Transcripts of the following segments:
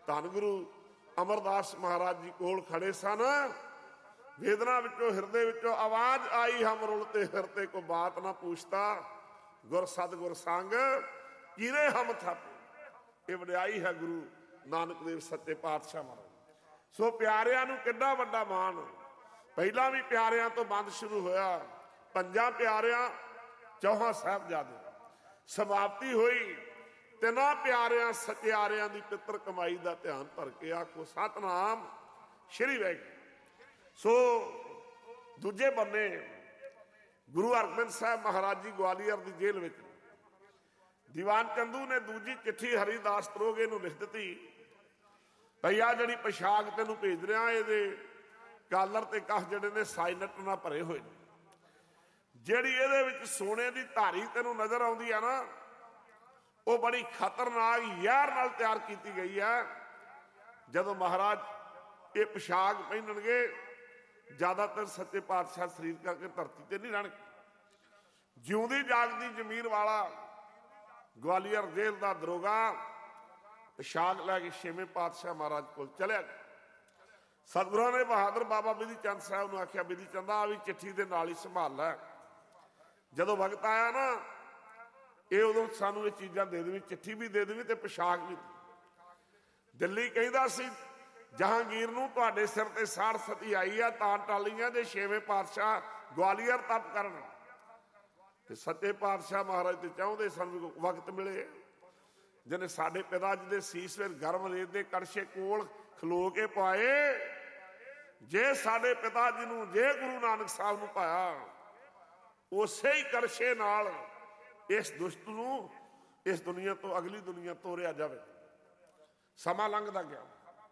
ਧੰਨ ਗੁਰੂ ਅਮਰਦਾਸ ਮਹਾਰਾਜ ਜੀ ਕੋਲ ਖੜੇ ਸਨ। ਵੇਦਨਾ ਵਿੱਚੋਂ ਹਿਰਦੇ ਵਿੱਚੋਂ ਆਵਾਜ਼ ਆਈ, ਹਮ ਰੁਲਤੇ ਹਿਰਦੇ ਕੋ ਬਾਤ ਨਾ ਪੁੱਛਤਾ, ਗੁਰ ਸਤਿਗੁਰ ਸੰਗ ਕੀਰੇ ਹਮ ਥਾਪੇ। ਇਹ ਵਡਿਆਈ ਹੈ ਗੁਰੂ ਨਾਨਕ ਦੇਵ ਸੱਚੇ ਪਾਤਸ਼ਾਹ ਮਹਾਰਾਜ। ਸੋ ਪਿਆਰਿਆਂ ਨੂੰ ਕਿੰਨਾ ਵੱਡਾ ਮਾਣ। ਪਹਿਲਾਂ ਵੀ ਪਿਆਰਿਆਂ ਤੋਂ ਬੰਦ ਸ਼ੁਰੂ ਹੋਇਆ, ਪੰਜਾਂ ਪਿਆਰਿਆਂ ਚੌਹਾਂ ਸਾਹਿਬਜ਼ਾਦੇ, ਸਮਾਪਤੀ ਹੋਈ ਤਿੰਨਾਂ ਪਿਆਰਿਆਂ ਸਚਿਆਰਿਆਂ ਦੀ ਪਿੱਤਰ ਕਮਾਈ ਦਾ ਧਿਆਨ ਧਰ ਕੇ ਆਖੋ ਸਤਿਨਾਮ ਸ਼੍ਰੀ ਵਾਹਿਗੁਰੂ। ਸੋ ਦੂਜੇ ਬੰਨੇ ਗੁਰੂ ਹਰਗੋਬਿੰਦ ਸਾਹਿਬ ਮਹਾਰਾਜ ਜੀ ਗਵਾਲੀਅਰ ਦੀ ਜੇਲ੍ਹ ਵਿੱਚ ਦੀਵਾਨ ਚੰਦੂ ਨੇ ਦੂਜੀ ਚਿੱਠੀ ਹਰੀਦਾਸ ਤਰੋਗੇ ਨੂੰ ਲਿਖ ਦਿੱਤੀ, ਭਈ ਆ ਜਿਹੜੀ ਪੋਸ਼ਾਕ ਤੈਨੂੰ ਭੇਜ ਰਿਹਾ, ਇਹਦੇ ਕਾਲਰ ਤੇ ਕੱਖ ਜਿਹੜੇ ਨੇ ਸਾਈਨਟ ਨਾਲ ਭਰੇ ਹੋਏ ਨੇ। ਜਿਹੜੀ ਇਹਦੇ ਵਿੱਚ ਸੋਨੇ ਦੀ ਧਾਰੀ ਤੈਨੂੰ ਨਜ਼ਰ ਆਉਂਦੀ ਆ ਨਾ, ਉਹ ਬੜੀ ਖਤਰਨਾਕ ਯਾਰ ਨਾਲ ਤਿਆਰ ਕੀਤੀ ਗਈ ਹੈ। ਜਦੋਂ ਮਹਾਰਾਜ ਇਹ ਪੋਸ਼ਾਕ ਪਹਿਨਣਗੇ, ਜ਼ਿਆਦਾਤਰ ਸੱਚੇ ਪਾਤਸ਼ਾਹ ਸਰੀਰ ਕਰਕੇ ਧਰਤੀ ਤੇ ਨਹੀਂ ਰਹਿਣਗੇ। ਜਿਉਂਦੀ ਜਾਗਦੀ ਜ਼ਮੀਰ ਵਾਲਾ ਗਵਾਲੀਅਰ ਜੇਲ੍ਹ ਦਾ ਦਰੋਗਾ ਪੋਸ਼ਾਕ ਲੈ ਕੇ ਛੇਵੇਂ ਪਾਤਸ਼ਾਹ ਮਹਾਰਾਜ ਕੋਲ ਚਲਿਆ ਗਿਆ। ਸਤਿਗੁਰਾਂ ਨੇ ਬਹਾਦਰ ਬਾਬਾ ਬਿਧੀ ਚੰਦ ਸਾਹਿਬ ਨੂੰ ਆਖਿਆ, ਬਿਧੀ ਚੰਦਾ ਆ ਵੀ ਚਿੱਠੀ ਦੇ ਨਾਲ ਹੀ ਸੰਭਾਲ ਲੈ, ਜਦੋਂ ਵਕਤ ਆਇਆ ਨਾ ਇਹ ਉਦੋਂ ਸਾਨੂੰ ਇਹ ਚੀਜ਼ਾਂ ਦੇ ਦੇਵੀਂ, ਚਿੱਠੀ ਵੀ ਦੇ ਦੇਵੀਂ ਤੇ ਪੋਸ਼ਾਕ ਵੀ। ਦਿੱਲੀ ਕਹਿੰਦਾ ਸੀ ਜਹਾਂਗੀਰ ਨੂੰ, ਤੁਹਾਡੇ ਸਿਰ ਤੇ ਸਾੜ ਸਤੀ ਆਈ ਆ, ਤਾਂ ਟਾਲੀਆਂ ਜੇ ਛੇਵੇਂ ਪਾਤਸ਼ਾਹ ਗਵਾਲੀਅਰ ਤਪ ਕਰਨ। ਤੇ ਸੱਚੇ ਪਾਤਸ਼ਾਹ ਮਹਾਰਾਜ ਤੇ ਚਾਹੁੰਦੇ ਸਾਨੂੰ ਵਕਤ ਮਿਲੇ, ਜਿਹਨੇ ਸਾਡੇ ਪਿਤਾ ਜੀ ਦੇ ਸੀਸ ਵਿੱਚ ਗਰਮ ਰੇਤ ਦੇ ਕੜਛੇ ਕੋਲ ਖਲੋ ਕੇ ਪਾਏ। ਜੇ ਸਾਡੇ ਪਿਤਾ ਜੀ ਨੂੰ, ਜੇ ਗੁਰੂ ਨਾਨਕ ਸਾਹਿਬ ਨੂੰ ਪਾਇਆ, ਉਸੇ ਹੀ ਕੜਛੇ ਨਾਲ ਇਸ ਦੁਸ਼ਟ ਨੂੰ ਇਸ ਦੁਨੀਆ ਤੋਂ ਅਗਲੀ ਦੁਨੀਆ ਤੋਰਿਆ ਜਾਵੇ। ਸਮਾਂ ਲੰਘਦਾ ਗਿਆ।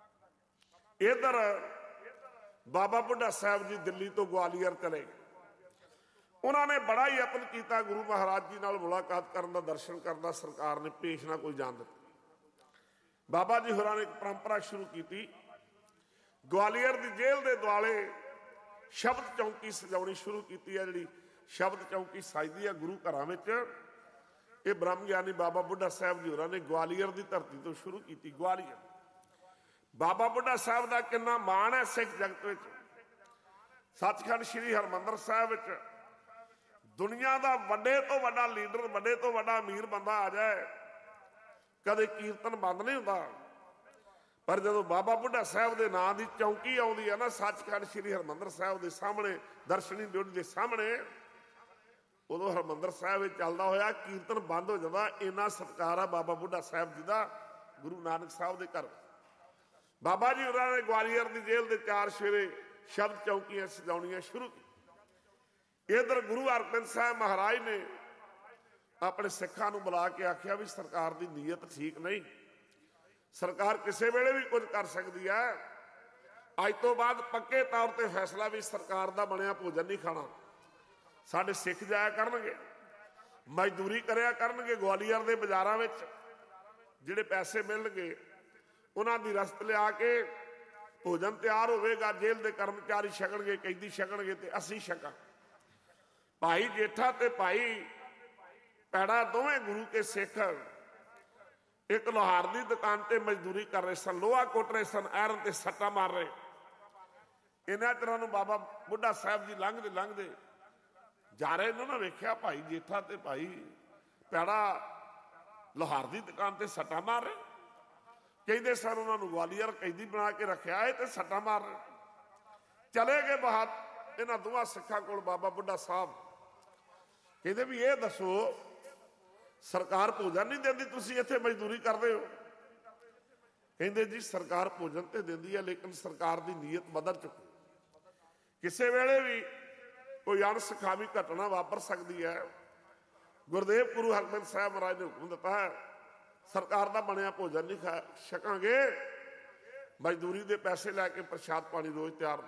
ਇਧਰ ਬਾਬਾ ਬੁੱਢਾ ਸਾਹਿਬ ਜੀ ਦਿੱਲੀ ਤੋਂ ਗਵਾਲੀਅਰ ਚਲੇ ਗਏ। ਉਹਨਾਂ ਨੇ ਬੜਾ ਹੀ ਯਤਨ ਕੀਤਾ ਗੁਰੂ ਮਹਾਰਾਜ ਜੀ ਨਾਲ ਮੁਲਾਕਾਤ ਕਰਨ ਦਾ, ਦਰਸ਼ਨ ਕਰਨ ਦਾ। ਸਰਕਾਰ ਨੇ ਪੇਸ਼ ਨਾ ਕੋਈ ਜਾਣ ਦਿੱਤਾ। ਬਾਬਾ ਜੀ ਹੋਰਾਂ ਨੇ ਇੱਕ ਪਰੰਪਰਾ ਸ਼ੁਰੂ ਕੀਤੀ, ਗਵਾਲੀਅਰ ਦੀ ਜੇਲ੍ਹ ਦੇ ਦੁਆਲੇ ਸ਼ਬਦ ਚੌਂਕੀ ਸਜਾਉਣੀ ਸ਼ੁਰੂ ਕੀਤੀ ਹੈ। ਜਿਹੜੀ ਸ਼ਬਦ ਚੌਂਕੀ ਸਜਦੀ ਹੈ ਗੁਰੂ ਘਰਾਂ ਵਿੱਚ, ਇਹ ਬ੍ਰਹਮ ਗਿਆਨੀ ਬਾਬਾ ਬੁੱਢਾ ਸਾਹਿਬ ਜੀ ਹੋਰਾਂ ਨੇ ਗਵਾਲੀਅਰ ਦੀ ਧਰਤੀ ਤੋਂ ਸ਼ੁਰੂ ਕੀਤੀ। ਗਵਾਲੀਅਰ ਬਾਬਾ ਬੁੱਢਾ ਸਾਹਿਬ ਦਾ ਕਿੰਨਾ ਮਾਣ ਹੈ ਸਿੱਖ ਜਗਤ ਵਿੱਚ। ਸੱਚਖੰਡ ਸ੍ਰੀ ਹਰਿਮੰਦਰ ਸਾਹਿਬ ਵਿੱਚ ਦੁਨੀਆ ਦਾ ਵੱਡੇ ਤੋਂ ਵੱਡਾ ਲੀਡਰ, ਵੱਡੇ ਤੋਂ ਵੱਡਾ ਅਮੀਰ ਬੰਦਾ ਆ ਜਾਏ, ਕਦੇ ਕੀਰਤਨ ਬੰਦ ਨਹੀਂ ਹੁੰਦਾ। ਪਰ ਜਦੋਂ ਬਾਬਾ ਬੁੱਢਾ ਸਾਹਿਬ ਦੇ ਨਾਂ ਦੀ ਚੌਂਕੀ ਆਉਂਦੀ ਹੈ ਨਾ ਸੱਚਖੰਡ ਸ੍ਰੀ ਹਰਿਮੰਦਰ ਸਾਹਿਬ ਦੇ ਸਾਹਮਣੇ, ਦਰਸ਼ਨੀ ਡਿਓਢੀ ਦੇ ਸਾਹਮਣੇ, ਉਦੋਂ ਹਰਿਮੰਦਰ ਸਾਹਿਬ ਵਿੱਚ ਚੱਲਦਾ ਹੋਇਆ ਕੀਰਤਨ ਬੰਦ ਹੋ ਜਾਂਦਾ। ਇੰਨਾ ਸਤਿਕਾਰ ਆ ਬਾਬਾ ਬੁੱਢਾ ਸਾਹਿਬ ਜੀ ਦਾ ਗੁਰੂ ਨਾਨਕ ਸਾਹਿਬ ਦੇ ਘਰ। ਬਾਬਾ ਜੀ ਉਹਨਾਂ ਨੇ ਗਵਾਲੀਅਰ ਦੀ ਜੇਲ੍ਹ ਦੇ 4 ਸਵੇਰੇ ਸ਼ਬਦ ਚੌਂਕੀਆਂ ਸਜਾਉਣੀਆਂ ਸ਼ੁਰੂ ਕੀਤੀਆਂ। ਇਧਰ ਗੁਰੂ ਹਰਗੋਬਿੰਦ ਸਾਹਿਬ ਮਹਾਰਾਜ ਨੇ ਆਪਣੇ ਸਿੱਖਾਂ ਨੂੰ ਬੁਲਾ ਕੇ ਆਖਿਆ ਵੀ ਸਰਕਾਰ ਦੀ ਨੀਅਤ ਠੀਕ ਨਹੀਂ, ਸਰਕਾਰ ਕਿਸੇ ਵੇਲੇ ਵੀ ਕੁਝ ਕਰ ਸਕਦੀ ਹੈ। ਅੱਜ ਤੋਂ ਬਾਅਦ ਪੱਕੇ ਤੌਰ ਤੇ ਫੈਸਲਾ ਵੀ ਸਰਕਾਰ ਦਾ ਬਣਿਆ ਭੋਜਨ ਨਹੀਂ ਖਾਣਾ। ਸਾਡੇ ਸਿੱਖ ਜਾਇਆ ਕਰਨਗੇ, ਮਜ਼ਦੂਰੀ ਕਰਿਆ ਕਰਨਗੇ ਗਵਾਲੀਅਰ ਦੇ ਬਾਜ਼ਾਰਾਂ ਵਿੱਚ, ਜਿਹੜੇ ਪੈਸੇ ਮਿਲਣਗੇ ਉਹਨਾਂ ਦੀ ਰਸਤ ਲਿਆ ਕੇ ਭੋਜਨ ਤਿਆਰ ਹੋਵੇਗਾ, ਜੇਲ੍ਹ ਦੇ ਕਰਮਚਾਰੀ ਛਕਣਗੇ, ਕੈਦੀ ਛਕਣਗੇ ਤੇ ਅਸੀਂ ਛਕਾਂ। ਭਾਈ ਜੇਠਾ ਤੇ ਭਾਈ ਪੈੜਾ ਦੋਵੇਂ ਗੁਰੂ ਕੇ ਸਿੱਖ ਇੱਕ ਲੋਹਾਰ ਦੀ ਦੁਕਾਨ ਤੇ ਮਜ਼ਦੂਰੀ ਕਰ ਰਹੇ ਸਨ, ਲੋਹਾ ਕੁੱਟ ਰਹੇ ਸਨ, ਆਇਰਨ ਤੇ ਸੱਟਾਂ ਮਾਰ ਰਹੇ। ਇਹਨਾਂ ਤਰ੍ਹਾਂ ਨੂੰ ਬਾਬਾ ਬੁੱਢਾ ਸਾਹਿਬ ਜੀ ਲੰਘਦੇ ਜਾ ਰਹੇ ਨੇ ਨਾ, ਵੇਖਿਆ ਭਾਈ ਜੇਠਾ ਤੇ ਭਾਈ ਪੈੜਾ ਲੋਹਾਰ ਦੀ ਦੁਕਾਨ ਤੇ ਸੱਟਾਂ ਮਾਰ ਰਹੇ। ਕਹਿੰਦੇ ਸਰ ਉਹਨਾਂ ਨੂੰ ਗਵਾਲੀਅਰ ਕੈਦੀ ਬਣਾ ਕੇ ਰੱਖਿਆ ਹੈ ਤੇ ਸੱਟਾਂ ਮਾਰ ਰਹੇ। ਚਲੇ ਗਏ ਬਾਹਰ ਇਹਨਾਂ ਦੋਵਾਂ ਸਿੱਖਾਂ ਕੋਲ ਬਾਬਾ ਬੁੱਢਾ ਸਾਹਿਬ। ਕਹਿੰਦੇ ਵੀ ਇਹ ਦੱਸੋ ਸਰਕਾਰ ਭੋਜਨ ਨਹੀਂ ਦਿੰਦੀ, ਤੁਸੀਂ ਇੱਥੇ ਮਜ਼ਦੂਰੀ ਕਰਦੇ ਹੋ? ਕਹਿੰਦੇ ਜੀ ਸਰਕਾਰ ਭੋਜਨ ਤੇ ਦਿੰਦੀ ਹੈ, ਲੇਕਿਨ ਸਰਕਾਰ ਦੀ ਨੀਅਤ ਬਦਲ ਚੁੱਕੀ। ਕਿਸੇ ਵੇਲੇ ਵੀ ਕੋਈ ਅਣਸੁਖਾਵੀ ਘਟਨਾ ਵਾਪਰ ਸਕਦੀ ਹੈ। ਗੁਰਦੇਵ ਗੁਰੂ ਹਰਗੋਬਿੰਦ ਸਾਹਿਬ ਮਹਾਰਾਜ ਨੇ ਹੁਕਮ ਦਿੱਤਾ ਹੈ ਸਰਕਾਰ ਦਾ ਬਣਿਆ ਭੋਜਨ ਨਹੀਂ ਛਕਾਂਗੇ, ਮਜ਼ਦੂਰੀ ਦੇ ਪੈਸੇ ਲੈ ਕੇ ਪ੍ਰਸ਼ਾਦ ਪਾਣੀ ਰੋਜ਼ ਤਿਆਰ।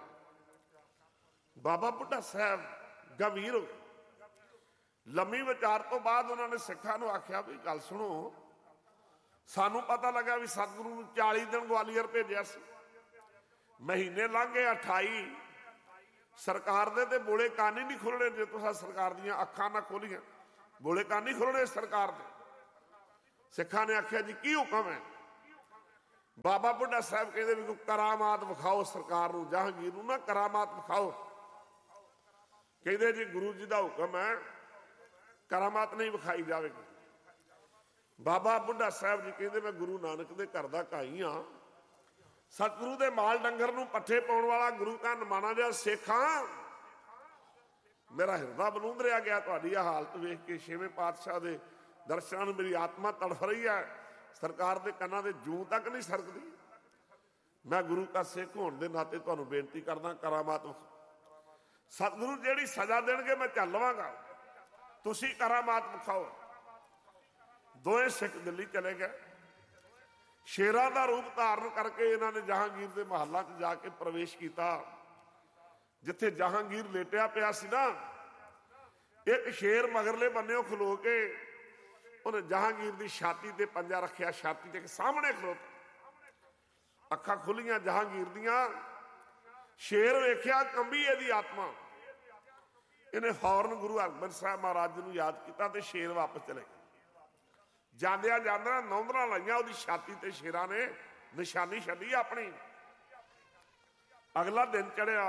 ਬਾਬਾ ਬੁੱਢਾ ਸਾਹਿਬ ਗੰਭੀਰ ਹੋ ਗਏ। ਲੰਮੀ ਵਿਚਾਰ ਤੋਂ ਬਾਅਦ ਉਹਨਾਂ ਨੇ ਸਿੱਖਾਂ ਨੂੰ ਆਖਿਆ ਵੀ ਗੱਲ ਸੁਣੋ, ਸਾਨੂੰ ਪਤਾ ਲੱਗਾ ਵੀ ਸਤਿਗੁਰੂ ਨੂੰ 40 ਦਿਨ ਗਵਾਲੀਅਰ ਭੇਜਿਆ ਸੀ, ਮਹੀਨੇ ਲੰਘ ਗਏ 28, ਸਰਕਾਰ ਦੇ ਤੇ ਬੋਲੇ ਕੰਨ ਹੀ ਨਹੀਂ ਖੁੱਲਣੇ। ਜੇ ਤੁਸੀਂ ਸਰਕਾਰ ਦੀਆਂ ਅੱਖਾਂ ਨਾ ਖੋਲੀਆਂ, ਬੋਲੇ ਕੰਨ ਨਹੀਂ ਖੁੱਲਣੇ ਸਰਕਾਰ ਦੇ। ਸਿੱਖਾਂ ਨੇ ਆਖਿਆ ਜੀ ਕੀ ਹੁਕਮ ਹੈ? ਬਾਬਾ ਬੁੱਢਾ ਸਾਹਿਬ ਕਹਿੰਦੇ ਵੀ ਕੋਈ ਕਰਾਮਾਤ ਵਿਖਾਓ ਸਰਕਾਰ ਨੂੰ, ਜਹਾਂਗੀਰ ਨੂੰ ਨਾ ਕਰਾਮਾਤ ਵਿਖਾਓ। ਕਹਿੰਦੇ ਜੀ ਗੁਰੂ ਜੀ ਦਾ ਹੁਕਮ ਹੈ, ਕਰਾਮਾਤ ਨਹੀਂ ਵਿਖਾਈ ਜਾਵੇਗੀ। ਬਾਬਾ ਬੁੱਢਾ ਸਾਹਿਬ ਜੀ ਕਹਿੰਦੇ ਮੈਂ ਗੁਰੂ ਨਾਨਕ ਦੇ ਘਰ ਦਾ ਕਾਈ ਹਾਂ, ਸਤਿਗੁਰੂ ਦੇ ਮਾਲ ਡੰਗਰ ਨੂੰ ਪੱਠੇ ਪਾਉਣ ਵਾਲਾ ਗੁਰੂ ਕਾ ਨਿਮਾਣਾ ਜਿਹਾ ਸਿੱਖ ਹਾਂ। ਮੇਰਾ ਹਿਰਦਾ ਬਲੂੰਦਰਿਆ ਗਿਆ ਤੁਹਾਡੀ ਇਹ ਹਾਲਤ ਵੇਖ ਕੇ। ਛੇਵੇਂ ਪਾਤਸ਼ਾਹ ਦੇ ਦਰਸ਼ਨਾਂ ਨੂੰ ਮੇਰੀ ਆਤਮਾ ਤੜਫ ਰਹੀ ਹੈ, ਸਰਕਾਰ ਦੇ ਕੰਨਾਂ ਦੇ ਜੂੰ ਤੱਕ ਨਹੀਂ ਸਰਕਦੀ। ਮੈਂ ਗੁਰੂ ਕਾ ਸਿੱਖ ਹੋਣ ਦੇ ਨਾਤੇ ਤੁਹਾਨੂੰ ਬੇਨਤੀ ਕਰਦਾ, ਕਰਾਮਾਤ ਸਤਿਗੁਰੂ ਜਿਹੜੀ ਸਜ਼ਾ ਦੇਣਗੇ ਮੈਂ ਚੱਲ ਲਵਾਂਗਾ, ਤੁਸੀਂ ਕਰਾਮਾਤ ਵਿਖਾਓ। ਦੋਵੇਂ ਸਿੱਖ ਦਿੱਲੀ ਚਲੇ ਗਏ। ਸ਼ੇਰਾਂ ਦਾ ਰੂਪ ਧਾਰਨ ਕਰਕੇ ਇਹਨਾਂ ਨੇ ਜਹਾਂਗੀਰ ਦੇ ਮਹੱਲਾਂ 'ਚ ਜਾ ਕੇ ਪ੍ਰਵੇਸ਼ ਕੀਤਾ। ਜਿੱਥੇ ਜਹਾਂਗੀਰ ਲੇਟਿਆ ਪਿਆ ਸੀ ਨਾ, ਇੱਕ ਸ਼ੇਰ ਮਗਰਲੇ ਬੰਨਿਓ ਖਲੋ ਕੇ ਉਹਨੇ ਜਹਾਂਗੀਰ ਦੀ ਛਾਤੀ ਤੇ ਪੰਜਾ ਰੱਖਿਆ, ਛਾਤੀ ਤੇ ਸਾਹਮਣੇ ਖਲੋਤਾ, ਅੱਖਾਂ ਖੁੱਲੀਆਂ ਜਹਾਂਗੀਰ ਦੀਆਂ। ਸ਼ੇਰ ਵੇਖਿਆ, ਕੰਬੀ ਇਹਦੀ ਆਤਮਾ। ਇਹਨੇ ਫੌਰਨ ਗੁਰੂ ਹਰਗੋਬਿੰਦ ਸਾਹਿਬ ਮਹਾਰਾਜ ਨੂੰ ਯਾਦ ਕੀਤਾ ਤੇ ਸ਼ੇਰ ਵਾਪਸ ਚਲੇ ਗਏ। ਜਾਂਦਿਆਂ ਜਾਂਦਿਆਂ ਨੌਂਦਰਾਂ ਲਾਈਆਂ ਉਹਦੀ ਛਾਤੀ ਤੇ ਸ਼ੇਰਾਂ ਨੇ, ਨਿਸ਼ਾਨੀ ਛੱਡੀ ਆਪਣੀ। ਅਗਲਾ ਦਿਨ ਚੜਿਆ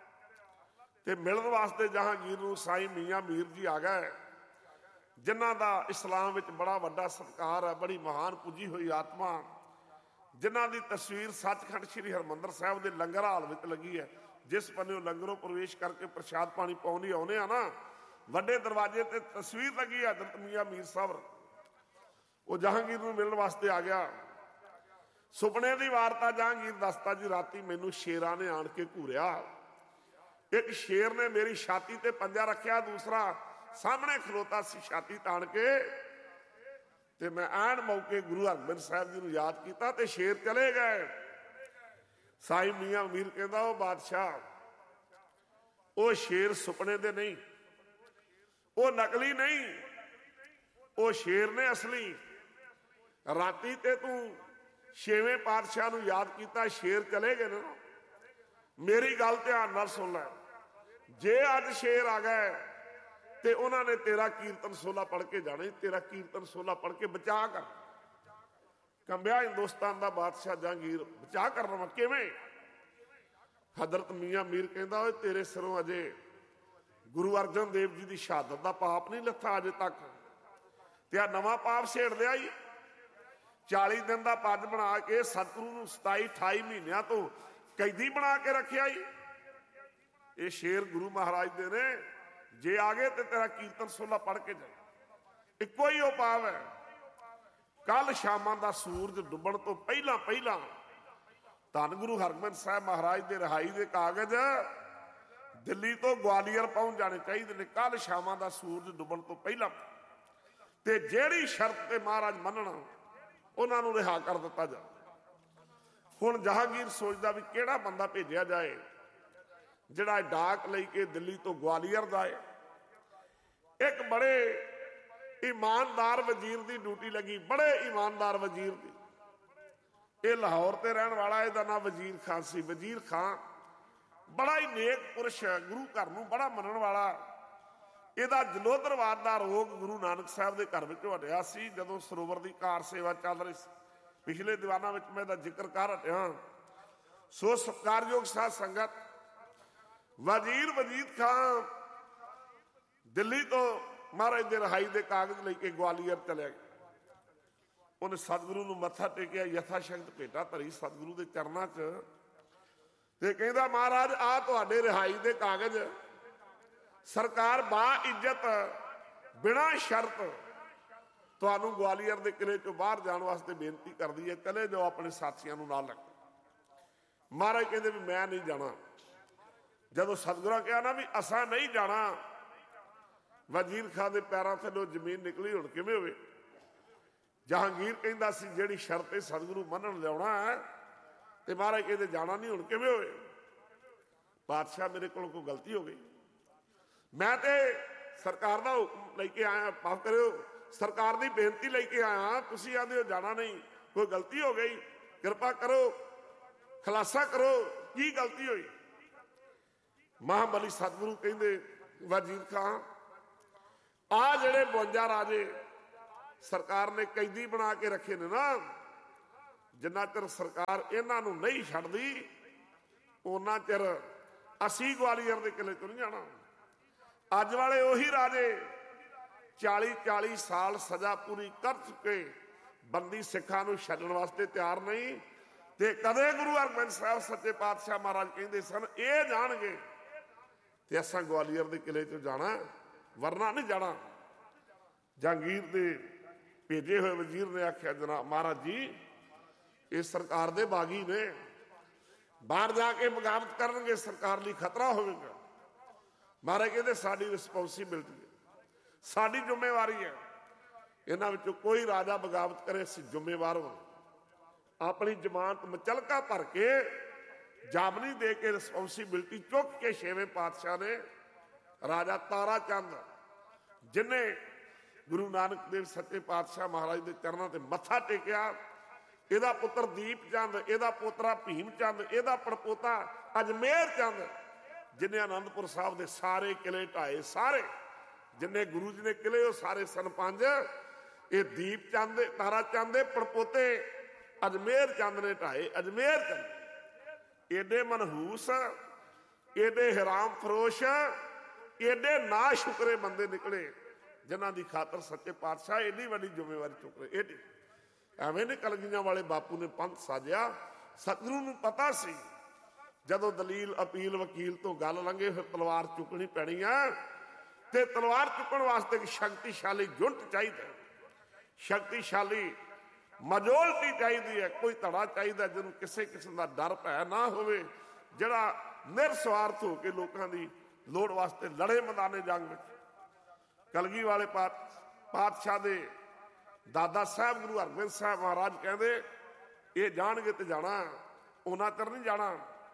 ਤੇ ਮਿਲਣ ਵਾਸਤੇ ਜਹਾਂਗੀਰ ਨੂੰ ਸਾਈਂ ਮੀਆਂ ਮੀਰ ਜੀ ਆ ਗਏ, ਜਿਨ੍ਹਾਂ ਦਾ ਇਸਲਾਮ ਵਿੱਚ ਬੜਾ ਵੱਡਾ ਸਤਿਕਾਰ ਹੈ, ਬੜੀ ਮਹਾਨ ਪੁੱਜੀ ਹੋਈ ਆਤਮਾ, ਜਿਨ੍ਹਾਂ ਦੀ ਤਸਵੀਰ ਸੱਚਖੰਡ ਸ੍ਰੀ ਹਰਿਮੰਦਰ ਸਾਹਿਬ ਦੇ ਲੰਗਰ ਹਾਲ ਵਿੱਚ ਲੱਗੀ ਹੈ। ਜਿਸ ਬੰਨਿਓ ਲੰਗਰੋਂ ਪ੍ਰਵੇਸ਼ ਕਰਕੇ ਪ੍ਰਸ਼ਾਦ ਪਾਣੀ ਪਾਉਣੀ ਆਉਂਦੇ ਆ ਨਾ, ਵੱਡੇ ਦਰਵਾਜ਼ੇ ਤੇ ਤਸਵੀਰ ਲੱਗੀ ਹੈ ਹਜ਼ਰਤ ਮੀਆਂ ਮੀਰ ਸਾਹਿਬ। ਉਹ ਜਹਾਂਗੀਰ ਨੂੰ ਮਿਲਣ ਵਾਸਤੇ ਆ ਗਿਆ। ਸੁਪਨੇ ਦੀ ਵਾਰਤਾ ਜਹਾਂਗੀਰ ਦੱਸਦਾ ਜੀ, ਰਾਤੀ ਮੈਨੂੰ ਸ਼ੇਰਾਂ ਨੇ ਆਣ ਕੇ ਘੂਰਿਆ। ਇੱਕ ਸ਼ੇਰ ਨੇ ਮੇਰੀ ਛਾਤੀ ਤੇ ਪੰਜਾ ਰੱਖਿਆ, ਦੂਸਰਾ ਸਾਹਮਣੇ ਖਲੋਤਾ ਸੀ ਛਾਤੀ ਤਾਣ ਕੇ, ਤੇ ਮੈਂ ਐਨ ਮੌਕੇ ਗੁਰੂ ਹਰਗੋਬਿੰਦ ਸਾਹਿਬ ਜੀ ਨੂੰ ਯਾਦ ਕੀਤਾ ਤੇ ਸ਼ੇਰ ਚਲੇ ਗਏ। ਸਾਈਂ ਮੀਆਂ ਮੀਰ ਕਹਿੰਦਾ, ਉਹ ਬਾਦਸ਼ਾਹ, ਉਹ ਸ਼ੇਰ ਸੁਪਨੇ ਦੇ ਨਹੀਂ, ਉਹ ਨਕਲੀ ਨਹੀਂ, ਉਹ ਸ਼ੇਰ ਨੇ ਅਸਲੀ। ਰਾਤੀ ਤੇ ਤੂੰ ਛੇਵੇਂ ਪਾਤਸ਼ਾਹ ਨੂੰ ਯਾਦ ਕੀਤਾ, ਸ਼ੇਰ ਚਲੇ ਗਏ ਨਾ। ਮੇਰੀ ਗੱਲ ਧਿਆਨ ਨਾਲ ਸੁਣ ਲੈ, ਜੇ ਅੱਜ ਸ਼ੇਰ ਆ ਗਏ ਤੇ ਉਹਨਾਂ ਨੇ ਤੇਰਾ ਕੀਰਤਨ ਸੋਲਾ ਪੜ ਕੇ ਜਾਣਾ, ਤੇਰਾ ਕੀਰਤਨ ਸੋਲਾ ਪੜ ਕੇ ਬਚਾ ਕਰ। ਕੰਬਿਆ ਹਿੰਦੁਸਤਾਨ ਦਾ ਬਾਦਸ਼ਾਹ ਜਹਾਂਗੀਰ, ਬਚਾ ਕਰ ਲਵਾਂ ਕਿਵੇਂ? ਹਜ਼ਰਤ ਮੀਆਂ ਮੀਰ ਕਹਿੰਦਾ, ਓਏ ਤੇਰੇ ਸਿਰੋਂ ਅਜੇ ਗੁਰੂ ਅਰਜਨ ਦੇਵ ਜੀ ਦੀ ਸ਼ਹਾਦਤ ਦਾ ਪਾਪ ਨਹੀਂ ਲੱਥਾ ਅਜੇ ਤੱਕ, ਤੇ ਆ ਨਵਾਂ ਪਾਪ ਛੇੜ ਲਿਆ ਈ। 40 ਦਿਨ ਦਾ ਪੱਜ ਬਣਾ ਕੇ ਸਤਿਗੁਰੂ ਨੂੰ 27-28 ਮਹੀਨਿਆਂ ਤੋਂ ਕੈਦੀ ਬਣਾ ਕੇ ਰੱਖਿਆ ਈ। ਇਹ ਸ਼ੇਰ ਗੁਰੂ ਮਹਾਰਾਜ ਦੇ ਨੇ, ਜੇ ਆ ਗਏ ਤੇ ਤੇਰਾ ਕੀਰਤਨ ਸੋਲਾ ਪੜ ਕੇ ਜਾ। ਇੱਕੋ ਹੀ ਉਹ ਪਾਪ ਹੈ। ਕੱਲ ਸ਼ਾਮਾਂ ਦਾ ਸੂਰਜ ਡੁੱਬਣ ਤੋਂ ਪਹਿਲਾਂ ਧੰਨ ਗੁਰੂ ਹਰਗੋਬਿੰਦ ਸਾਹਿਬ ਮਹਾਰਾਜ ਦੇ ਰਿਹਾਈ ਦੇ ਕਾਗਜ਼ ਦਿੱਲੀ ਤੋਂ ਗਵਾਲੀਅਰ ਪਹੁੰਚ ਜਾਣੇ ਚਾਹੀਦੇ ਨੇ, ਕੱਲ ਸ਼ਾਮਾਂ ਦਾ ਸੂਰਜ ਡੁੱਬਣ ਤੋਂ ਪਹਿਲਾਂ। ਤੇ ਜਿਹੜੀ ਸ਼ਰਤ ਤੇ ਮਹਾਰਾਜ ਮੰਨਣਾ, ਉਹਨਾਂ ਨੂੰ ਰਿਹਾ ਕਰ ਦਿੱਤਾ ਜਾ। ਹੁਣ ਜਹਾਂਗੀਰ ਸੋਚਦਾ ਵੀ ਕਿਹੜਾ ਬੰਦਾ ਭੇਜਿਆ ਜਾਏ ਜਿਹੜਾ ਡਾਕ ਲੈ ਕੇ ਦਿੱਲੀ ਤੋਂ ਗਵਾਲੀਅਰ ਦਾ ਹੈ। ਇੱਕ ਬੜੇ ਇਮਾਨਦਾਰ ਵਜ਼ੀਰ ਦੀ ਡਿਊਟੀ ਲੱਗੀ, ਬੜੇ ਇਮਾਨਦਾਰ ਵਜ਼ੀਰ ਦੀ। ਇਹ ਲਾਹੌਰ ਤੇ ਰਹਿਣ ਵਾਲਾ, ਇਹਦਾ ਨਾਮ ਵਜ਼ੀਰ ਖਾਨ ਸੀ। ਵਜ਼ੀਰ ਖਾਨ ਬੜਾ ਹੀ ਨੇਕ ਪੁਰਸ਼ ਹੈ, ਗੁਰੂ ਘਰ ਨੂੰ ਬੜਾ ਮੰਨਣ ਵਾਲਾ। ਇਹਦਾ ਜਲੋਧਰਵਾਦ ਦਾ ਰੋਗ ਗੁਰੂ ਨਾਨਕ ਸਾਹਿਬ ਦੇ ਘਰ ਵਿੱਚ ਹਟਿਆ ਸੀ ਜਦੋਂ ਸਰੋਵਰ ਦੀ ਕਾਰ ਸੇਵਾ ਚੱਲ ਰਹੀ ਸੀ। ਪਿਛਲੇ ਦੀਵਾਨਾਂ ਵਿੱਚ ਮੈਂ ਇਹਦਾ ਜ਼ਿਕਰ ਕਰ ਹਟਿਆ। ਸੋ ਸਤਿਕਾਰਯੋਗ ਸਾਧ ਸੰਗਤ, ਵਜ਼ੀਰ ਖਾਨ ਦਿੱਲੀ ਤੋਂ ਮਹਾਰਾਜ ਦੇ ਰਿਹਾਈ ਦੇ ਕਾਗਜ਼ ਲੈ ਕੇ ਗਵਾਲੀਅਰ ਚਲਿਆ ਗਿਆ। ਉਹਨੇ ਸਤਿਗੁਰੂ ਨੂੰ ਮੱਥਾ ਟੇਕਿਆ, ਯਥਾ ਸ਼ਕਤ ਭੇਟਾ ਧਰੀ ਸਤਿਗੁਰੂ ਦੇ ਚਰਨਾਂ 'ਚ, ਤੇ ਕਹਿੰਦਾ, ਮਹਾਰਾਜ ਆ ਤੁਹਾਡੇ ਰਿਹਾਈ ਦੇ ਕਾਗਜ਼। ਸਰਕਾਰ ਬਾ ਇੱਜ਼ਤ ਬਿਨਾਂ ਸ਼ਰਤ ਤੁਹਾਨੂੰ ਗਵਾਲੀਅਰ ਦੇ ਕਿਲੇ ਚੋਂ ਬਾਹਰ ਜਾਣ ਵਾਸਤੇ ਬੇਨਤੀ ਕਰਦੀ ਹੈ, ਚਲੇ ਜਾਓ ਆਪਣੇ ਸਾਥੀਆਂ ਨੂੰ ਨਾਲ ਲੈ ਕੇ। ਮਹਾਰਾਜ ਕਹਿੰਦੇ ਵੀ ਮੈਂ ਨਹੀਂ ਜਾਣਾ। ਜਦੋਂ ਸਤਿਗੁਰਾਂ ਕਿਹਾ ਨਾ ਵੀ ਅਸਾਂ ਨਹੀਂ ਜਾਣਾ, ਵਜ਼ੀਰ ਖਾਨ ਦੇ ਪੈਰਾਂ ਥੱਲੋਂ ਜ਼ਮੀਨ ਨਿਕਲੀ। ਹੁਣ ਕਿਵੇਂ ਹੋਵੇ? ਜਹਾਂਗੀਰ ਕਹਿੰਦਾ ਸੀ ਜਿਹੜੀ ਸ਼ਰਤ ਹੈ ਸਤਿਗੁਰੂ ਮੰਨਣ ਲਿਆਉਣਾ ਹੈ, ਤੇ ਮਹਾਰਾਜ ਕਹਿੰਦੇ ਜਾਣਾ ਨਹੀਂ। ਹੁਣ ਕਿਵੇਂ ਹੋਵੇ? ਬਾਦਸ਼ਾਹ ਮੇਰੇ ਕੋਲ ਕੋਈ ਗਲਤੀ ਹੋ ਗਈ, ਮੈਂ ਤੇ ਸਰਕਾਰ ਦਾ ਹੁਕਮ ਲੈ ਕੇ ਆਇਆ, ਮਾਫ ਕਰਿਓ ਸਰਕਾਰ ਦੀ ਬੇਨਤੀ ਲੈ ਕੇ ਆਇਆ, ਤੁਸੀਂ ਆਂਦੇ ਹੋ ਜਾਣਾ ਨਹੀਂ, ਕੋਈ ਗਲਤੀ ਹੋ ਗਈ, ਕਿਰਪਾ ਕਰੋ, ਖੁਲਾਸਾ ਕਰੋ, ਕੀ ਗਲਤੀ ਹੋਈ? ਮਹਾਬਲੀ ਸਤਿਗੁਰੂ ਕਹਿੰਦੇ, ਵਜ਼ੀਰ ਖਾਨ ਆ ਜਿਹੜੇ 52 ਰਾਜੇ ਸਰਕਾਰ ਨੇ ਕੈਦੀ ਬਣਾ ਕੇ ਰੱਖੇ ਨੇ ਨਾ, ਜਿੰਨਾ ਚਿਰ ਸਰਕਾਰ ਇਹਨਾਂ ਨੂੰ ਨਹੀਂ ਛੱਡਦੀ ਉਹਨਾਂ ਚਿਰ ਅਸੀਂ ਗਵਾਲੀਅਰ ਦੇ ਕਿਲੇ ਤੋਂ ਨਹੀਂ ਜਾਣਾ। ਅੱਜ ਵਾਲੇ ਉਹੀ ਰਾਜੇ 40-40 ਸਾਲ ਸਜ਼ਾ ਪੂਰੀ ਕਰ ਚੁੱਕੇ ਬੰਦੀ ਸਿੱਖਾਂ ਨੂੰ ਛੱਡਣ ਵਾਸਤੇ ਤਿਆਰ ਨਹੀਂ। ਤੇ ਕਦੇ ਗੁਰੂ ਹਰਗੋਬਿੰਦ ਸਾਹਿਬ ਸੱਚੇ ਪਾਤਸ਼ਾਹ ਮਹਾਰਾਜ ਕਹਿੰਦੇ ਸਨ ਇਹ ਜਾਣਗੇ ਤੇ ਅਸਾਂ ਗਵਾਲੀਅਰ ਦੇ ਕਿਲੇ 'ਚ ਜਾਣਾ, ਵਰਨਾ ਨਹੀਂ ਜਾਣਾ। ਜਹਾਂਗੀਰ ਦੇ ਭੇਜੇ ਹੋਏ ਵਜ਼ੀਰ ਨੇ ਆਖਿਆ ਜਨਾਬ ਮਹਾਰਾਜ ਜੀ ਇਹ ਸਰਕਾਰ ਦੇ ਬਾਗੀ ਨੇ, ਬਾਹਰ ਜਾ ਕੇ ਬਗਾਵਤ ਕਰਨਗੇ, ਸਰਕਾਰ ਲਈ ਖਤਰਾ ਹੋਵੇਗਾ। ਮਹਾਰਾਜ ਕਹਿੰਦੇ ਸਾਡੀ ਰਿਸਪੌਂਸੀਬਿਲਟੀ ਹੈ, ਸਾਡੀ ਜ਼ਿੰਮੇਵਾਰੀ ਹੈ, ਇਹਨਾਂ ਵਿੱਚੋਂ ਕੋਈ ਰਾਜਾ ਬਗਾਵਤ ਕਰੇ ਅਸੀਂ ਜ਼ਿੰਮੇਵਾਰ ਹਾਂ। ਆਪਣੀ ਜ਼ਮਾਨਤ ਮੁਚਲਕਾ ਭਰ ਕੇ ਜਾਮਨੀ ਦੇ ਕੇ ਰਿਸਪੌਂਸੀਬਿਲਟੀ ਚੁੱਕ ਕੇ ਛੇਵੇਂ ਪਾਤਸ਼ਾਹ ਨੇ ਰਾਜਾ ਤਾਰਾ ਚੰਦ ਜਿਨੇ ਗੁਰੂ ਨਾਨਕ ਦੇਵ ਸੱਚੇ ਪਾਤਸ਼ਾਹ ਮਹਾਰਾਜ ਦੇ ਚਰਨਾਂ ਤੇ ਮੱਥਾ ਟੇਕਿਆ, ਇਹਦਾ ਪੁੱਤਰ ਦੀਪ ਚੰਦ, ਇਹਦਾ ਪੋਤਰਾ ਭੀਮ ਚੰਦ, ਇਹਦਾ ਪੜਪੋਤਾ ਅਜਮੇਰ ਚੰਦ, ਜਿਨੇ ਆਨੰਦਪੁਰ ਸਾਹਿਬ ਦੇ ਸਾਰੇ ਕਿਲੇ ਢਾਏ, ਸਾਰੇ ਜਿੰਨੇ ਗੁਰੂ ਜੀ ਨੇ ਕਿਲੇ ਉਹ ਸਾਰੇ ਸਨ 5। ਇਹ ਦੀਪ ਚੰਦ ਤਾਰਾ ਚੰਦ ਦੇ ਪੜਪੋਤੇ ਅਜਮੇਰ ਚੰਦ ਨੇ ਢਾਏ। ਅਜਮੇਰ ਚੰਦ ਏਡੇ ਮਨਹੂਸ, ਏਡੇ ਹਰਾਮ ਫਰੋਸ਼, ਏਡੇ ਨਾ ਸ਼ੁਕਰੇ ਬੰਦੇ ਨਿਕਲੇ ਜਿਨ੍ਹਾਂ ਦੀ ਖਾਤਰ ਸੱਚੇ ਪਾਤਸ਼ਾਹ ਏਡੀ ਵੱਡੀ ਜ਼ਿੰਮੇਵਾਰੀ ਚੁੱਕ ਰਹੇ। ਏਡੀ ਐਵੇਂ ਨੇ ਕਲਗੀਆਂ ਵਾਲੇ ਬਾਪੂ ਨੇ ਪੰਥ ਸਾਜਿਆ। ਸਤਿਗੁਰੂ ਨੂੰ ਪਤਾ ਸੀ ਜਦੋਂ ਦਲੀਲ ਅਪੀਲ ਵਕੀਲ ਤੋਂ ਗੱਲ ਲੰਘੇ ਫਿਰ ਤਲਵਾਰ ਚੁੱਕਣੀ ਪੈਣੀ ਆ, ਤੇ ਤਲਵਾਰ ਚੁੱਕਣ ਵਾਸਤੇ ਇੱਕ ਸ਼ਕਤੀਸ਼ਾਲੀ ਯੁਨਟ ਚਾਹੀਦਾ, ਸ਼ਕਤੀਸ਼ਾਲੀ ਮਜੋਲਟੀ ਚਾਹੀਦੀ ਹੈ, ਕੋਈ ਧੜਾ ਚਾਹੀਦਾ ਜਿਹਨੂੰ ਕਿਸੇ ਕਿਸਮ ਦਾ ਡਰ ਭੈ ਨਾ ਹੋਵੇ, ਜਿਹੜਾ ਨਿਰਸਵਾਰਥ ਹੋ ਕੇ ਲੋਕਾਂ ਦੀ ਲੋੜ ਵਾਸਤੇ ਲੜੇ ਮੈਦਾਨੇ ਜੰਗ ਵਿੱਚ। ਕਲਗੀ ਵਾਲੇ ਪਾਤਸ਼ਾਹ ਦੇ ਦਾਦਾ ਸਾਹਿਬ ਗੁਰੂ ਹਰਗੋਬਿੰਦ ਸਾਹਿਬ ਮਹਾਰਾਜ ਕਹਿੰਦੇ ਇਹ ਜਾਣਗੇ ਤੇ ਜਾਣਾ, ਉਹਨਾਂ ਚਿਰ ਨਹੀਂ ਜਾਣਾ।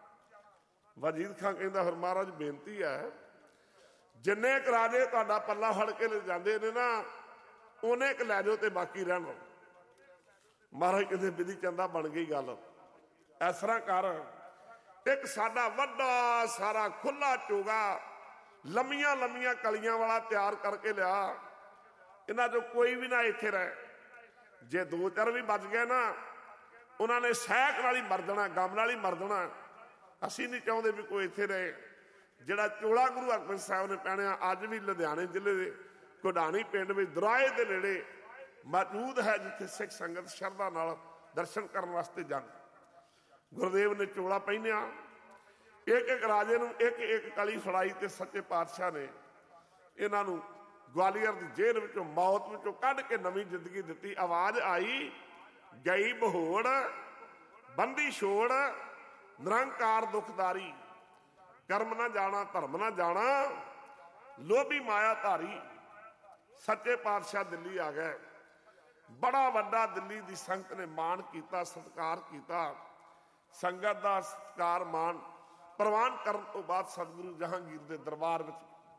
ਵਜੀਦ ਖਾਂ ਕਹਿੰਦਾ ਫਿਰ ਮਹਾਰਾਜ ਬੇਨਤੀ ਹੈ ਜਿੰਨੇ ਕੁ ਰਾਜੇ ਤੁਹਾਡਾ ਪੱਲਾ ਫੜ ਕੇ ਲੈ ਜਾਂਦੇ ਨੇ ਨਾ ਉਹਨੇ ਕੁ ਲੈ ਜਾਓ ਤੇ ਬਾਕੀ ਰਹਿਣ ਲਓ। ਮਹਾਰਾਜ ਕਹਿੰਦੇ ਵਿਧੀ ਚੰਦਾ ਬਣ ਗਈ ਗੱਲ, ਇਸ ਤਰ੍ਹਾਂ ਕਰ ਇੱਕ ਸਾਡਾ ਵੱਡਾ ਸਾਰਾ ਖੁੱਲਾ ਚੋਗਾ ਲੰਮੀਆਂ ਲੰਮੀਆਂ ਕਲੀਆਂ ਵਾਲਾ ਤਿਆਰ ਕਰਕੇ ਲਿਆ, ਇਹਨਾਂ ਚੋਂ ਕੋਈ ਵੀ ਨਾ ਇੱਥੇ ਰਹੇ। ਜੇ 2-4 ਵੀ ਬਚ ਗਏ ਨਾ ਉਹਨਾਂ ਨੇ ਸਹਿਕ ਨਾਲ ਹੀ ਮਰ ਜਾਣਾ, ਗਮ ਨਾਲ ਹੀ ਮਰ ਜਾਣਾ। ਅਸੀਂ ਨਹੀਂ ਚਾਹੁੰਦੇ ਵੀ ਕੋਈ ਇੱਥੇ ਰਹੇ। ਜਿਹੜਾ ਚੋਲਾ ਗੁਰੂ ਹਰਗੋਬਿੰਦ ਸਾਹਿਬ ਨੇ ਪਹਿਨਿਆ ਅੱਜ ਵੀ ਲੁਧਿਆਣੇ ਜ਼ਿਲ੍ਹੇ ਦੇ ਘੁਡਾਣੀ ਪਿੰਡ ਵਿੱਚ ਦੁਰਾਏ ਦੇ ਨੇੜੇ ਮੌਜੂਦ ਹੈ, ਜਿੱਥੇ ਸਿੱਖ ਸੰਗਤ ਸ਼ਰਧਾ ਨਾਲ ਦਰਸ਼ਨ ਕਰਨ ਵਾਸਤੇ ਜਾਂਦੇ। ਗੁਰਦੇਵ ਨੇ ਚੋਲਾ ਪਹਿਨਿਆ, ਇੱਕ ਇੱਕ ਰਾਜੇ ਨੂੰ ਇੱਕ ਇੱਕ ਕਲੀ ਫੜਾਈ ਤੇ ਸੱਚੇ ਪਾਤਸ਼ਾਹ ਨੇ ਇਹਨਾਂ ਨੂੰ ਗਵਾਲੀਅਰ ਦੀ ਜੇਲ੍ਹ ਵਿੱਚੋਂ ਮੌਤ ਵਿੱਚੋਂ ਕੱਢ ਕੇ ਨਵੀਂ ਜ਼ਿੰਦਗੀ ਦਿੱਤੀ। ਆਵਾਜ਼ ਆਈ ਗਈ ਬਹੋੜ ਬੰਦੀ ਛੋੜ ਨਿਰੰਕਾਰ ਦੁਖਦਾਰੀ, ਕਰਮ ਨਾ ਜਾਣਾ ਧਰਮ ਨਾ ਜਾਣਾ ਲੋਭੀ ਮਾਇਆ ਧਾਰੀ। ਸੱਚੇ ਪਾਤਸ਼ਾਹ ਦਿੱਲੀ ਆ ਗਏ। ਬੜਾ ਵੱਡਾ ਦਿੱਲੀ ਦੀ ਸੰਗਤ ਨੇ ਮਾਣ ਕੀਤਾ, ਸਤਿਕਾਰ ਕੀਤਾ। ਸੰਗਤ ਦਾ ਸਤਿਕਾਰ ਮਾਣ ਪ੍ਰਵਾਨ ਕਰਨ ਤੋਂ ਬਾਅਦ ਸਤਿਗੁਰੂ ਜਹਾਂਗੀਰ ਦੇ ਦਰਬਾਰ ਵਿੱਚ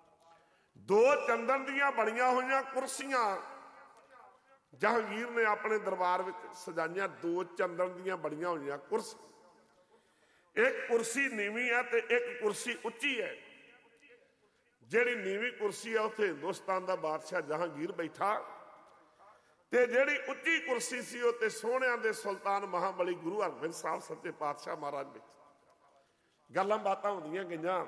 2 ਚੰਦਨ ਦੀਆਂ ਬਣੀਆਂ ਹੋਈਆਂ ਕੁਰਸੀਆਂ ਜਹਾਂਗੀਰ ਨੇ ਆਪਣੇ ਦਰਬਾਰ ਵਿੱਚ ਸਜਾਈਆਂ। 2 ਚੰਦਨ ਦੀਆਂ ਬਣੀਆਂ ਹੋਈਆਂ ਕੁਰਸੀ, ਇੱਕ ਕੁਰਸੀ ਨੀਵੀਂ ਹੈ ਤੇ ਇੱਕ ਕੁਰਸੀ ਉੱਚੀ ਹੈ। ਜਿਹੜੀ ਨੀਵੀਂ ਕੁਰਸੀ ਹੈ ਉੱਥੇ ਹਿੰਦੁਸਤਾਨ ਦਾ ਬਾਦਸ਼ਾਹ ਜਹਾਂਗੀਰ ਬੈਠਾ, ਤੇ ਜਿਹੜੀ ਉੱਚੀ ਕੁਰਸੀ ਸੀ ਉੱਤੇ ਸੋਹਣਿਆਂ ਦੇ ਸੁਲਤਾਨ ਮਹਾਬਲੀ ਗੁਰੂ ਹਰਗੋਬਿੰਦ ਸਾਹਿਬ ਸੱਚੇ ਪਾਤਸ਼ਾਹ ਮਹਾਰਾਜ ਵਿੱਚ ਗੱਲਾਂ ਬਾਤਾਂ ਹੁੰਦੀਆਂ ਗਈਆਂ।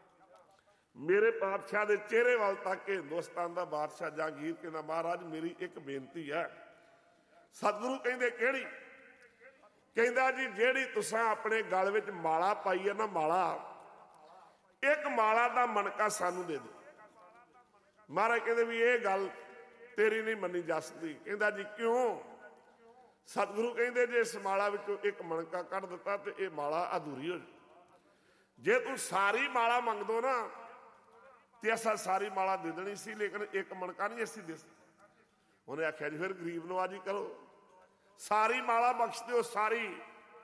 ਮੇਰੇ ਪਾਤਸ਼ਾਹ ਦੇ ਚਿਹਰੇ ਵੱਲ ਤੱਕ ਕੇ ਹਿੰਦੁਸਤਾਨ ਦਾ ਬਾਦਸ਼ਾਹ ਜਹਾਂਗੀਰ ਕਹਿੰਦਾ ਮਹਾਰਾਜ ਮੇਰੀ ਇੱਕ ਬੇਨਤੀ ਹੈ। ਸਤਿਗੁਰੂ ਕਹਿੰਦੇ ਕਿਹੜੀ? ਕਹਿੰਦਾ ਜੀ ਜਿਹੜੀ ਤੁਸੀਂ ਆਪਣੇ ਗਲ ਵਿੱਚ ਮਾਲਾ ਪਾਈ ਹੈ ਨਾ, ਮਾਲਾ, ਇੱਕ ਮਾਲਾ ਦਾ ਮਣਕਾ ਸਾਨੂੰ ਦੇ ਦਿਓ। ਮਹਾਰਾਜ ਕਹਿੰਦੇ ਵੀ ਇਹ ਗੱਲ ਤੇਰੀ ਨਹੀਂ ਮੰਨੀ ਜਾ ਸਕਦੀ। ਕਹਿੰਦਾ ਜੀ ਕਿਉਂ? ਸਤਿਗੁਰੂ ਕਹਿੰਦੇ ਜੇ ਇਸ ਮਾਲਾ ਵਿੱਚੋਂ ਇੱਕ ਮਣਕਾ ਕੱਢ ਦਿੱਤਾ ਤੇ ਇਹ ਮਾਲਾ ਅਧੂਰੀ ਹੋ ਜਾਊ। ਜੇ ਤੂੰ ਸਾਰੀ ਮਾਲਾ ਮੰਗਦੋ ਨਾ ਤੇ ਅਸਾਂ ਸਾਰੀ ਮਾਲਾ ਦੇ ਦੇਣੀ ਸੀ, ਲੇਕਿਨ ਇੱਕ ਮਣਕਾ ਨਹੀਂ ਅਸੀਂ ਦੇ ਸਕਦੇ। ਉਹਨੇ ਆਖਿਆ ਜੀ ਫਿਰ ਗਰੀਬ ਨਵਾਜੀ ਕਰੋ, ਸਾਰੀ ਮਾਲਾ ਬਖਸ਼ ਦਿਓ, ਸਾਰੀ।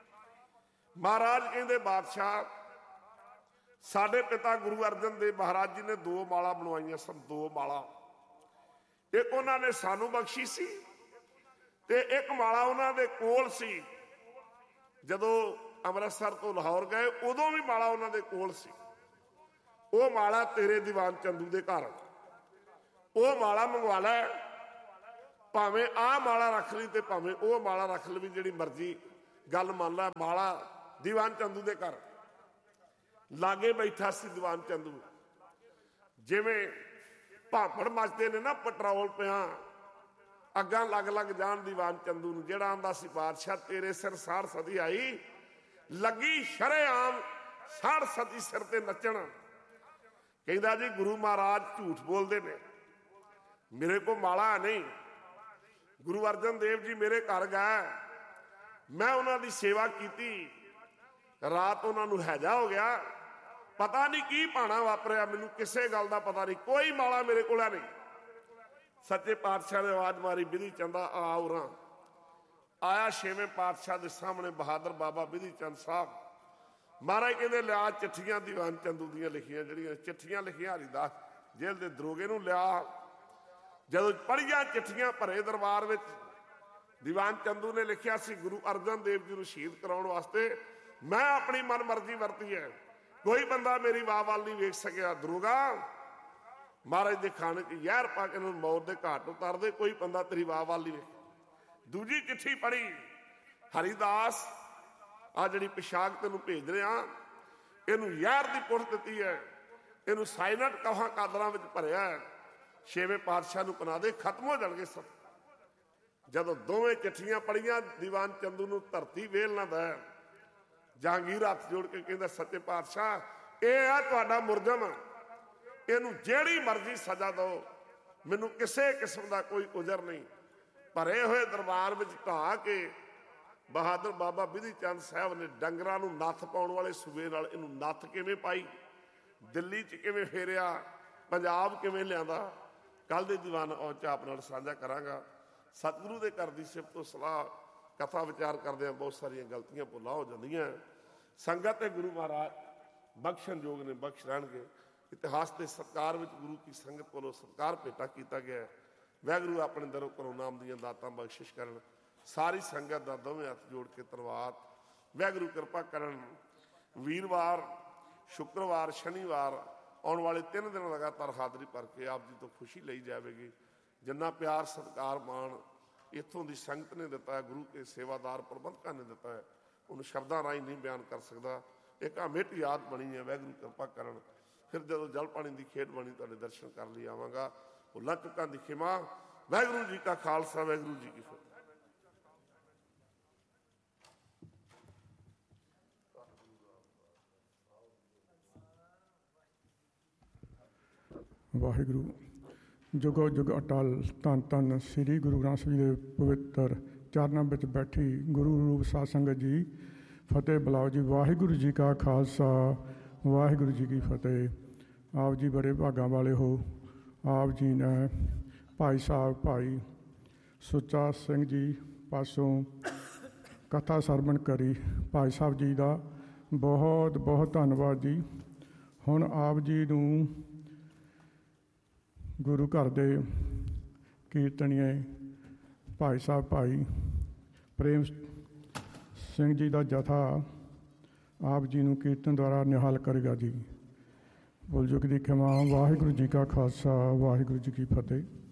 ਮਹਾਰਾਜ ਕਹਿੰਦੇ ਬਾਦਸ਼ਾਹ ਸਾਡੇ ਪਿਤਾ ਗੁਰੂ ਅਰਜਨ ਦੇਵ ਮਹਾਰਾਜ ਜੀ ਨੇ 2 ਮਾਲਾ ਬਣਵਾਈਆਂ ਸਨ, 2 ਮਾਲਾ। ਇੱਕ ਉਹਨਾਂ ਨੇ ਸਾਨੂੰ ਬਖਸ਼ੀ ਸੀ ਤੇ ਇੱਕ ਮਾਲਾ ਉਹਨਾਂ ਦੇ ਕੋਲ ਸੀ। ਜਦੋਂ ਅੰਮ੍ਰਿਤਸਰ ਤੋਂ ਲਾਹੌਰ ਗਏ ਉਦੋਂ ਵੀ ਮਾਲਾ ਉਹਨਾਂ ਦੇ ਕੋਲ ਸੀ। ਉਹ ਮਾਲਾ ਤੇਰੇ ਦੀਵਾਨ ਚੰਦੂ ਦੇ ਘਰ, ਉਹ ਮਾਲਾ ਮੰਗਵਾ ਲੈ, ਭਾਵੇਂ ਆਹ ਮਾਲਾ ਰੱਖ ਲਈ ਤੇ ਭਾਵੇਂ ਉਹ ਮਾਲਾ ਰੱਖ ਲਵੀ, ਜਿਹੜੀ ਮਰਜ਼ੀ ਗੱਲ ਮੰਨ ਲੈ, ਮਾਲਾ ਦੀਵਾਨ ਚੰਦੂ ਦੇ ਘਰ ਲਾਗੇ ਬੈਠਾ ਸੀ। ਦੀਵਾਨ ਚੰਦੂ ਜਿਵੇਂ ਭਾਂਪੜ ਮੱਚਦੇ ਨੇ ਨਾ, ਪੈਟਰੋਲ ਪਿਆ ਅੱਗਾਂ ਲੱਗ ਲੱਗ ਜਾਣ ਦੀਵਾਨ ਚੰਦੂ ਨੂੰ। ਜਿਹੜਾ ਆਂਦਾ ਸੀ ਬਾਦਸ਼ਾਹ ਤੇਰੇ ਸਿਰ ਸਾੜ ਸਦੀ ਆਈ, ਲੱਗੀ ਸ਼ਰੇਆਮ ਸਾੜ ਸਦੀ ਸਿਰ ਤੇ ਨੱਚਣ। ਕਹਿੰਦਾ ਜੀ ਗੁਰੂ ਮਹਾਰਾਜ ਝੂਠ ਬੋਲਦੇ ਨੇ, ਮੇਰੇ ਕੋਲ ਮਾਲਾ ਨਹੀਂ। ਗੁਰੂ ਅਰਜਨ ਦੇਵ ਜੀ ਮੇਰੇ ਘਰ ਗਏ, ਮੈਂ ਉਹਨਾਂ ਦੀ ਸੇਵਾ ਕੀਤੀ, ਰਾਤ ਉਹਨਾਂ ਨੂੰ ਹੈਜਾ ਹੋ ਗਿਆ, ਪਤਾ ਨਹੀਂ ਕੀ ਭਾਣਾ ਵਾਪਰਿਆ, ਮੈਨੂੰ ਕਿਸੇ ਗੱਲ ਦਾ ਪਤਾ ਨਹੀਂ, ਕੋਈ ਮਾਲਾ ਮੇਰੇ ਕੋਲ ਨਹੀਂ। ਸੱਚੇ ਪਾਤਸ਼ਾਹ ਨੇ ਆਵਾਜ਼ ਮਾਰੀ, ਬਿਧੀ ਚੰਦਾ ਆ ਉਰਾਂ। ਆਇਆ ਛੇਵੇਂ ਪਾਤਸ਼ਾਹ ਦੇ ਸਾਹਮਣੇ ਬਹਾਦਰ ਬਾਬਾ ਬਿਧੀ ਚੰਦ ਸਾਹਿਬ। ਮਹਾਰਾਜ ਕਹਿੰਦੇ ਲਿਆ ਚਿੱਠੀਆਂ ਦੀਵਾਨ ਚੰਦੂ ਦੀਆਂ ਲਿਖੀਆਂ, ਜਿਹੜੀਆਂ ਚਿੱਠੀਆਂ ਲਿਖੀਆਂ ਹਰੀਦਾਸ ਜੇਲ੍ਹ ਦੇ ਦਰੋਗੇ ਨੂੰ ਲਿਆ। ਜਦੋਂ ਪੜ੍ਹੀਆਂ ਚਿੱਠੀਆਂ ਭਰੇ ਦਰਬਾਰ ਵਿੱਚ, ਦੀਵਾਨ ਚੰਦੂ ਨੇ ਲਿਖਿਆ ਸੀ ਗੁਰੂ ਅਰਜਨ ਦੇਵ ਜੀ ਨੂੰ ਸ਼ਹੀਦ ਕਰਾਉਣ ਵਾਸਤੇ ਮੈਂ ਆਪਣੀ ਮਨ ਮਰਜ਼ੀ ਵਰਤੀ ਹੈ, ਕੋਈ ਬੰਦਾ ਮੇਰੀ ਵਾਹ ਵੱਲ ਨਹੀਂ ਵੇਖ ਸਕਿਆ। ਦਰੋਗਾ ਮਹਾਰਾਜ ਦੇ ਖਾਣੇ 'ਚ ਜ਼ਹਿਰ ਪਾ ਕੇ ਇਹਨੂੰ ਮੌਤ ਦੇ ਘਾਟ ਉਤਾਰ ਦੇ, ਕੋਈ ਬੰਦਾ ਤੇਰੀ ਵਾਹ ਵੱਲ ਨਹੀਂ ਵੇਖ। ਦੂਜੀ ਚਿੱਠੀ ਪੜ੍ਹੀ, ਹਰੀਦਾਸ ਆ ਜਿਹੜੀ ਪਿਸ਼ਾਕ ਤੈਨੂੰ ਭੇਜ ਰਿਹਾ, ਇਹਨੂੰ ਜ਼ਹਿਰ ਦੀ ਪੁੱਟ ਦਿੱਤੀ ਹੈ, ਇਹਨੂੰ ਸਾਇਨਟ ਕਹਾਂ ਕਾਦਰਾਂ ਵਿੱਚ ਭਰਿਆ ਹੈ, ਛੇਵੇਂ ਪਾਤਸ਼ਾਹ ਨੂੰ ਬਣਾ ਦੇ, ਖਤਮ ਹੋ ਜਾਣਗੇ ਸਭ। ਜਦੋਂ ਦੋਵੇਂ ਚਿੱਠੀਆਂ ਪੜ੍ਹੀਆਂ, ਦੀਵਾਨ ਚੰਦੂ ਨੂੰ ਧਰਤੀ ਵੇਲ ਨਾ ਦੇ। ਜਹਾਂਗੀਰ ਹੱਥ ਜੋੜ ਕੇ ਕਹਿੰਦਾ ਸੱਚੇ ਪਾਤਸ਼ਾਹ ਇਹ ਆ ਤੁਹਾਡਾ ਮੁਰਜਮ, ਇਹਨੂੰ ਜਿਹੜੀ ਮਰਜ਼ੀ ਸਜ਼ਾ ਦਿਓ, ਮੈਨੂੰ ਕਿਸੇ ਕਿਸਮ ਦਾ ਕੋਈ ਉਜ਼ਰ ਨਹੀਂ। ਭਰੇ ਹੋਏ ਦਰਬਾਰ ਵਿੱਚ ਢਾਹ ਕੇ ਬਹਾਦਰ ਬਾਬਾ ਬਿਧੀ ਚੰਦ ਸਾਹਿਬ ਨੇ ਡੰਗਰਾਂ ਨੂੰ ਨੱਥ ਪਾਉਣ ਵਾਲੇ ਸੂਬੇ ਨਾਲ ਇਹਨੂੰ ਨੱਥ ਕਿਵੇਂ ਪਾਈ, ਦਿੱਲੀ 'ਚ ਕਿਵੇਂ ਫੇਰਿਆ, ਪੰਜਾਬ ਕਿਵੇਂ ਲਿਆਂਦਾ, ਕੱਲ ਦੇ ਦੀਵਾਨ ਔਚ ਆਪ ਨਾਲ ਸਾਂਝਾ ਕਰਾਂਗਾ। ਸਤਿਗੁਰੂ ਦੇ ਘਰ ਦੀ ਸਿਫਤ ਤੋਂ ਸਲਾਹ ਕਥਾ ਵਿਚਾਰ ਕਰਦਿਆਂ ਬਹੁਤ ਸਾਰੀਆਂ ਗਲਤੀਆਂ ਭੁੱਲਾਂ ਹੋ ਜਾਂਦੀਆਂ। ਸੰਗਤ ਤੇ ਗੁਰੂ ਮਹਾਰਾਜ ਬਖਸ਼ਣ ਯੋਗ ਨੇ, ਬਖਸ਼ ਰਹਿਣਗੇ। ਇਤਿਹਾਸ ਦੇ ਸਤਿਕਾਰ ਵਿੱਚ ਗੁਰੂ ਕੀ ਸੰਗਤ ਕੋਲੋਂ ਸਤਿਕਾਰ ਭੇਟਾ ਕੀਤਾ ਗਿਆ। ਵਾਹਿਗੁਰੂ ਆਪਣੇ ਦਰੋਂ ਘਰੋਂ ਨਾਮ ਦੀਆਂ ਦਾਤਾਂ ਬਖਸ਼ਿਸ਼ ਕਰਨ। ਸਾਰੀ ਸੰਗਤ ਦਾ ਦੋਵੇਂ ਹੱਥ ਜੋੜ ਕੇ ਧੰਨਵਾਦ। ਵਾਹਿਗੁਰੂ ਕਿਰਪਾ ਕਰਨ। ਵੀਰਵਾਰ, ਸ਼ੁੱਕਰਵਾਰ, ਸ਼ਨੀਵਾਰ ਆਉਣ ਵਾਲੇ 3 ਦਿਨ ਲਗਾਤਾਰ ਹਾਜ਼ਰੀ ਭਰ ਕੇ ਆਪ ਜੀ ਤੋਂ ਖੁਸ਼ੀ ਲਈ ਜਾਵੇਗੀ। ਜਿੰਨਾ ਪਿਆਰ ਸਤਿਕਾਰ ਮਾਣ ਇੱਥੋਂ ਦੀ ਸੰਗਤ ਨੇ ਦਿੱਤਾ ਹੈ, ਗੁਰੂ ਕੇ ਸੇਵਾਦਾਰ ਪ੍ਰਬੰਧਕਾਂ ਨੇ ਦਿੱਤਾ ਹੈ, ਉਹਨੂੰ ਸ਼ਬਦਾਂ ਰਾਹੀਂ ਨਹੀਂ ਬਿਆਨ ਕਰ ਸਕਦਾ। ਇੱਕ ਅਮਿੱਟ ਯਾਦ ਬਣੀ ਹੈ। ਵਾਹਿਗੁਰੂ ਕਿਰਪਾ ਕਰਨ। ਫਿਰ ਜਦੋਂ ਜਲ ਪਾਣੀ ਦੀ ਖੇਡ ਬਣੀ ਤੁਹਾਡੇ ਦਰਸ਼ਨ ਕਰਨ ਲਈ ਆਵਾਂਗਾ। ਭੁੱਲਾਂ ਚੁੱਕਾਂ ਦੀ ਖਿਮਾ। ਵਾਹਿਗੁਰੂ ਜੀ ਕਾ ਖਾਲਸਾ, ਵਾਹਿਗੁਰੂ ਜੀ ਕੀ ਫਤਿਹ। ਵਾਹਿਗੁਰੂ ਜੁਗੋ ਜੁਗ ਅਟਲ। ਧੰਨ ਧੰਨ ਸ੍ਰੀ ਗੁਰੂ ਗ੍ਰੰਥ ਸਾਹਿਬ ਜੀ ਦੇ ਪਵਿੱਤਰ ਚਰਨਾਂ ਵਿੱਚ ਬੈਠੀ ਗੁਰੂ ਰੂਪ ਸਾਧ ਸੰਗਤ ਜੀ, ਫਤਿਹ ਬੁਲਾਓ ਜੀ। ਵਾਹਿਗੁਰੂ ਜੀ ਕਾ ਖਾਲਸਾ, ਵਾਹਿਗੁਰੂ ਜੀ ਕੀ ਫਤਿਹ। ਆਪ ਜੀ ਬੜੇ ਭਾਗਾਂ ਵਾਲੇ ਹੋ। ਆਪ ਜੀ ਨੇ ਭਾਈ ਸਾਹਿਬ ਭਾਈ ਸੁੱਚਾ ਸਿੰਘ ਜੀ ਪਾਸੋਂ ਕਥਾ ਸਰਵਣ ਕਰੀ। ਭਾਈ ਸਾਹਿਬ ਜੀ ਦਾ ਬਹੁਤ ਬਹੁਤ ਧੰਨਵਾਦ ਜੀ। ਹੁਣ ਆਪ ਜੀ ਨੂੰ ਗੁਰੂ ਘਰ ਦੇ ਕੀਰਤਨੀਏ ਭਾਈ ਸਾਹਿਬ ਭਾਈ ਪ੍ਰੇਮ ਸਿੰਘ ਜੀ ਦਾ ਜਥਾ ਆਪ ਜੀ ਨੂੰ ਕੀਰਤਨ ਦੁਆਰਾ ਨਿਹਾਲ ਕਰੇਗਾ ਜੀ। ਭੁੱਲ ਚੁੱਕ ਦੀ ਖਿਮਾ। ਵਾਹਿਗੁਰੂ ਜੀ ਕਾ ਖਾਲਸਾ, ਵਾਹਿਗੁਰੂ ਜੀ ਕੀ ਫਤਿਹ।